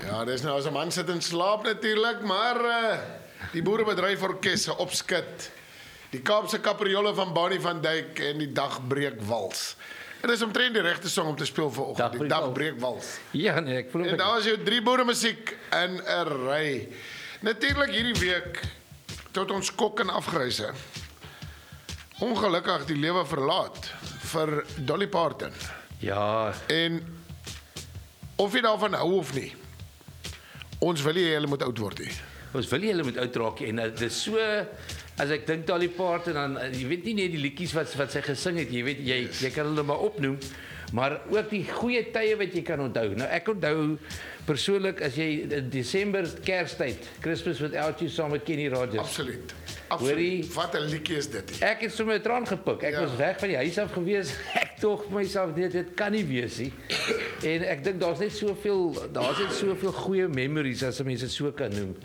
Ja, dis nou as 'n man sit en slaap natuurlik, maar die boerebedryforkes se opskit. Die Kaapse Kapriolle van Bonnie van Dijk en die Dagbreekwals. En dis omtrent die regte song om te speel vanoggend, die Dagbreekwals. Ja, nee, ek voel En daar is jou 3 boeremusiek in 'n ry. Natuurlik hierdie week tot ons kok en afgryse. Ongelukkig die lewe verlaat vir Dolly Parton. Ja, En of jy daarvan hou of nie, ons wil nie hulle moet oud word nie. ons wil nie hulle moet uitraak en dit is so as ek dink Dolly Parton dan jy weet nie net die liedjies wat sy gesing het, jy weet jy kan hulle maar opnoem, maar ook die goeie tye wat jy kan onthou. Nou ek onthou persoonlik as jy in Desember Kerstyd, Christmas Without You saam met Kenny Rogers. Absoluut. Hoorie? Absoluut. Wat 'n liedjie is dit nie. Ek het sommer 'n traan gepik. Ek was weg van die huis af gewees. Ek tog vir myself dit kan nie wees nie. En ek dink daar's net soveel goeie memories as mense dit so kan noem.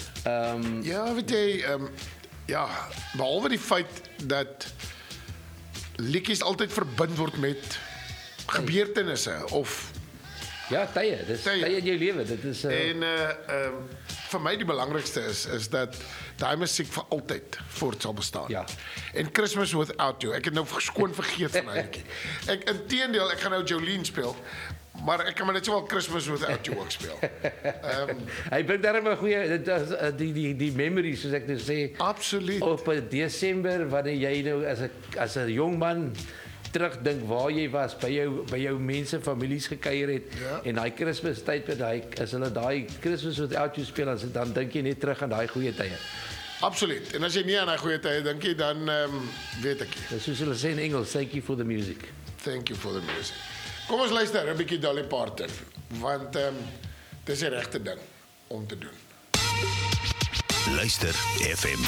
Ja, weet jy, ja, behalwe die feit dat liedjies altyd verbind word met gebeurtenisse of Ja, tye, dis Tye. tye in jou lewe. Dit is en vir my die belangrikste is dat daai musiek vir altyd voort sal bestaan. Ja. En Christmas Without You. Ek het nou skoon vergeet van daai liedjie. Inteendeel, ek gaan nou Jolene speel, maar ek kan maar net sowel Christmas Without You ook speel. hy bring darem 'n goeie dit is, die memories soos ek nou sê. Absoluut. Op Desember wanneer jy nou as 'n jong man terugdink waar jy was by jou mense, families gekuier het en daai Kersfeestyd met as hulle daai Christmas Without You speel dan dink jy net terug aan daai goeie tye. Absoluut. En as jy nie aan daai goeie tye dink jy dan weet ek nie. Dis soos hulle sê in Engels, thank you for the music. Thank you for the music. Kom ons luister 'n bietjie Dolly Parton, want dis die regte ding om te doen. Luister FM